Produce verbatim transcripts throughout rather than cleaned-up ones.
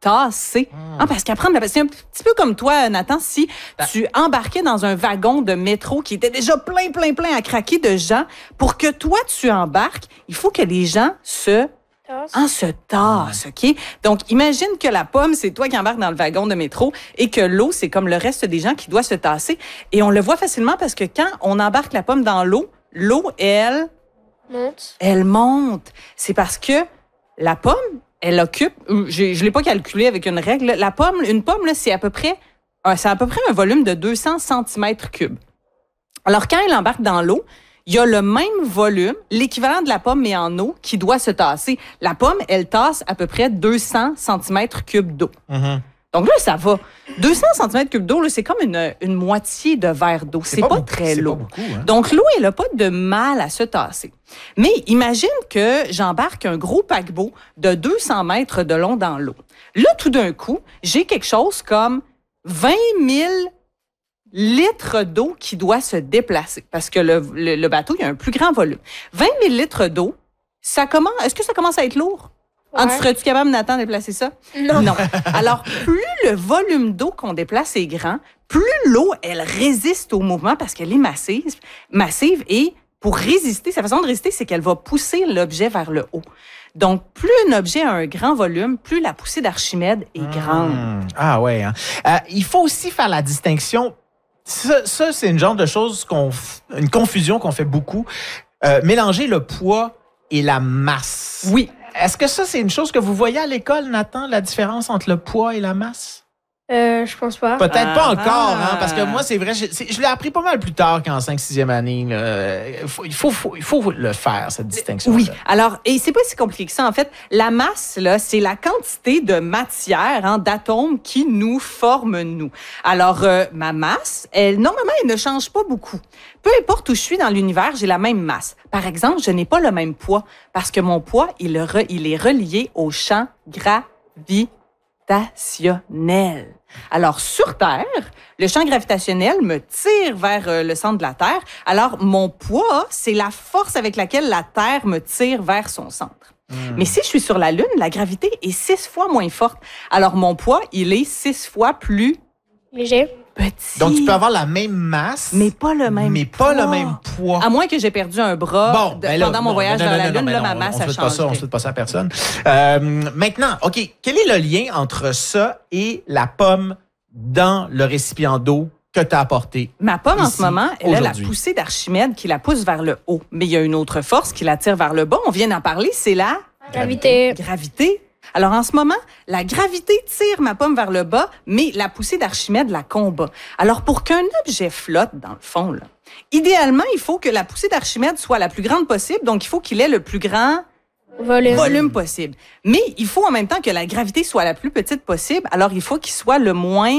tasser. Mmh. Hein, parce qu'apprendre, c'est un petit peu comme toi, Nathan, si tu embarquais dans un wagon de métro qui était déjà plein, plein, plein à craquer de gens, pour que toi, tu embarques, il faut que les gens se... En se tasse, OK? Donc, imagine que la pomme, c'est toi qui embarques dans le wagon de métro et que l'eau, c'est comme le reste des gens qui doit se tasser. Et on le voit facilement parce que quand on embarque la pomme dans l'eau, l'eau, elle... Monte. Elle monte. C'est parce que la pomme, elle occupe... Je je l'ai pas calculé avec une règle. La pomme, une pomme, là, c'est à peu près... C'est à peu près un volume de deux cents centimètres cubes. Alors, quand elle embarque dans l'eau, il y a le même volume, l'équivalent de la pomme, mais en eau, qui doit se tasser. La pomme, elle tasse à peu près deux cents centimètres cubes d'eau. Mm-hmm. Donc là, ça va. deux cents centimètres cubes d'eau, là, c'est comme une, une moitié de verre d'eau. C'est, c'est pas, pas beaucoup, très lourd. Pas beaucoup, hein? Donc l'eau, elle n'a pas de mal à se tasser. Mais imagine que j'embarque un gros paquebot de deux cents mètres de long dans l'eau. Là, tout d'un coup, j'ai quelque chose comme vingt mille litres d'eau qui doit se déplacer parce que le, le, le bateau, il y a un plus grand volume. vingt mille litres d'eau, ça commence, est-ce que ça commence à être lourd? Ouais. En, serais-tu capable, Nathan, de déplacer ça? Non. Non. Alors, plus le volume d'eau qu'on déplace est grand, plus l'eau, elle résiste au mouvement parce qu'elle est massive, massive et pour résister, sa façon de résister, c'est qu'elle va pousser l'objet vers le haut. Donc, plus un objet a un grand volume, plus la poussée d'Archimède est grande. Mmh. Ah ouais. Hein. Euh, il faut aussi faire la distinction. Ça, ça, c'est une genre de chose, qu'on, une confusion qu'on fait beaucoup. Euh, mélanger le poids et la masse. Oui. Est-ce que ça, c'est une chose que vous voyez à l'école, Nathan, la différence entre le poids et la masse? Euh, je pense pas. Peut-être ah, pas encore, ah. hein, parce que moi, c'est vrai, je, c'est, je l'ai appris pas mal plus tard qu'en cinquième, sixième année. Là. Il, faut, il, faut, faut, il faut le faire, cette distinction. Oui. Alors, et c'est pas si compliqué que ça, en fait. La masse, là, c'est la quantité de matière, hein, d'atomes qui nous forment, nous. Alors, euh, ma masse, elle, normalement, elle ne change pas beaucoup. Peu importe où je suis dans l'univers, j'ai la même masse. Par exemple, je n'ai pas le même poids, parce que mon poids, il, re, il est relié au champ gravitationnel. Alors, sur Terre, le champ gravitationnel me tire vers euh, le centre de la Terre. Alors, mon poids, c'est la force avec laquelle la Terre me tire vers son centre. Mmh. Mais si je suis sur la Lune, la gravité est six fois moins forte. Alors, mon poids, il est six fois plus... léger. Petit. Donc, tu peux avoir la même masse, mais pas le même mais poids. pas le même poids. À moins que j'ai perdu un bras bon, de, ben là, pendant mon non, voyage non, non, vers la non, Lune, non, là, non, ma masse a changé. Pas ça, on ne souhaite pas ça à personne. Euh, maintenant, OK, quel est le lien entre ça et la pomme dans le récipient d'eau que tu as apporté? Ma pomme, ici, en ce moment, elle aujourd'hui. a la poussée d'Archimède qui la pousse vers le haut. Mais il y a une autre force qui la tire vers le bas. On vient d'en parler, c'est la... Gravité. Gravité. Alors, en ce moment, la gravité tire ma pomme vers le bas, mais la poussée d'Archimède la combat. Alors, pour qu'un objet flotte, dans le fond, là, idéalement, il faut que la poussée d'Archimède soit la plus grande possible, donc il faut qu'il ait le plus grand volume. volume possible. Mais il faut en même temps que la gravité soit la plus petite possible, alors il faut qu'il soit le moins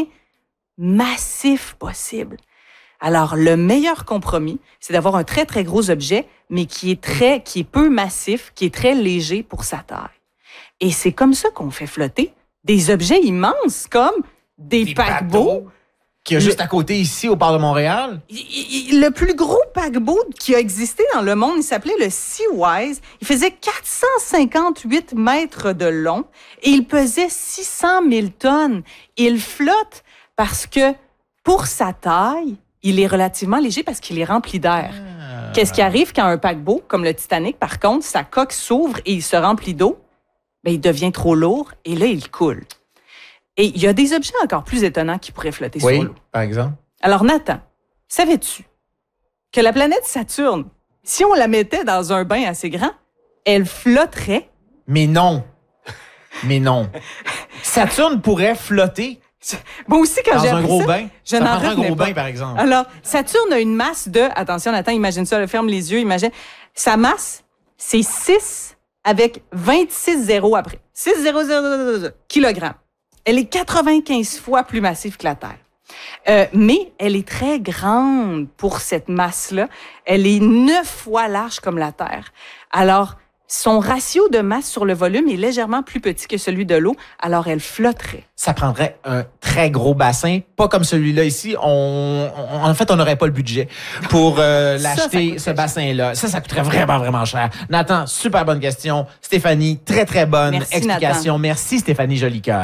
massif possible. Alors, le meilleur compromis, c'est d'avoir un très, très gros objet, mais qui est très, qui est peu massif, qui est très léger pour sa taille. Et c'est comme ça qu'on fait flotter des objets immenses comme des, des paquebots. Qui est juste à côté ici, au port de Montréal. Le plus gros paquebot qui a existé dans le monde, il s'appelait le Seawise. Il faisait quatre cent cinquante-huit mètres de long et il pesait six cent mille tonnes. Il flotte parce que, pour sa taille, il est relativement léger parce qu'il est rempli d'air. Ah. Qu'est-ce qui arrive quand un paquebot, comme le Titanic, par contre, sa coque s'ouvre et il se remplit d'eau? Ben, il devient trop lourd et là, il coule. Et il y a des objets encore plus étonnants qui pourraient flotter oui, sur l'eau. Par exemple. Alors, Nathan, savais-tu que la planète Saturne, si on la mettait dans un bain assez grand, elle flotterait? Mais non. Mais non. Saturne pourrait flotter. Moi aussi, quand dans j'ai un appris gros ça, bain. je ça n'en prendrait un gros pas. bain, par exemple. Alors, Saturne a une masse de... Attention, Nathan, imagine ça, ferme les yeux, imagine. Sa masse, c'est six avec vingt-six zéros après. six virgule zéro zéro zéro kilogrammes. Elle est quatre-vingt-quinze fois plus massive que la Terre. Euh, mais elle est très grande pour cette masse-là. Elle est neuf fois large comme la Terre. Alors, son ratio de masse sur le volume est légèrement plus petit que celui de l'eau, alors elle flotterait. Ça prendrait un très gros bassin, pas comme celui-là ici. On, on, en fait, on n'aurait pas le budget pour euh, l'acheter, ça, ce bassin-là. Ça, ça coûterait vraiment, vraiment cher. Nathan, super bonne question. Stéphanie, très, très bonne Merci, explication. Nathan. Merci, Stéphanie Jolicoeur.